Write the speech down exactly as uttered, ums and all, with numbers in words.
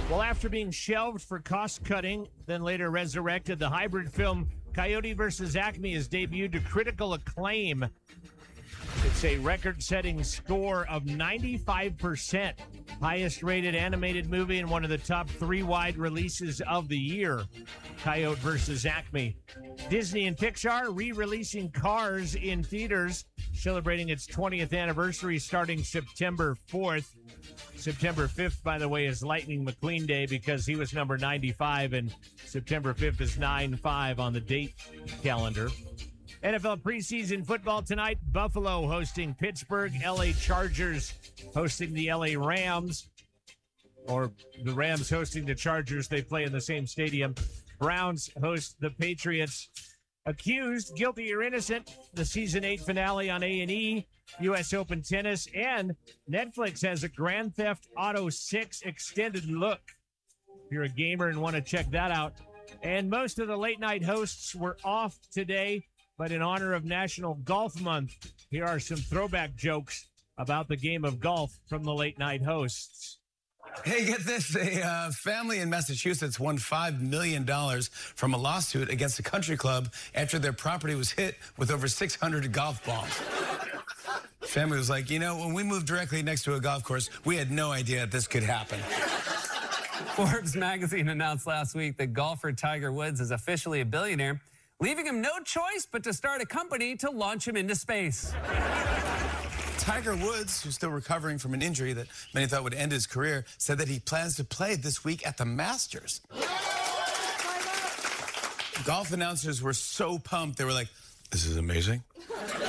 Well, after being shelved for cost cutting, then later resurrected, the hybrid film Coyote versus Acme has debuted to critical acclaim. It's a record-setting score of ninety-five percent. Highest rated animated movie and one of the top three wide releases of the year. Coyote versus Acme. Disney and Pixar re-releasing Cars in theaters, celebrating its twentieth anniversary starting September fourth. September fifth, by the way, is Lightning McQueen Day because he was number ninety-five, and September fifth is nine five on the date calendar. N F L preseason football tonight. Buffalo hosting Pittsburgh. L A Chargers hosting the L A Rams. Or the Rams hosting the Chargers. They play in the same stadium. Browns host the Patriots. Accused, guilty or innocent. The season eight finale on A and E. U S Open tennis. And Netflix has a Grand Theft Auto six extended look. If you're a gamer and want to check that out. And most of the late night hosts were off today. But in honor of National Golf Month, here are some throwback jokes about the game of golf from the late night hosts. Hey, get this. A uh, family in Massachusetts won five million dollars from a lawsuit against a country club after their property was hit with over six hundred golf balls. Family was like, you know, when we moved directly next to a golf course, we had no idea that this could happen. Forbes magazine announced last week that golfer Tiger Woods is officially a billionaire, leaving him no choice but to start a company to launch him into space. Tiger Woods, who's still recovering from an injury that many thought would end his career, said that he plans to play this week at the Masters. Golf announcers were so pumped, they were like, this is amazing.